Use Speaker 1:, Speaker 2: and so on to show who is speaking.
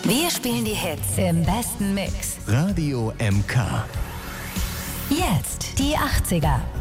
Speaker 1: Wir spielen die Hits im besten Mix.
Speaker 2: Radio MK.
Speaker 1: Jetzt die 80er.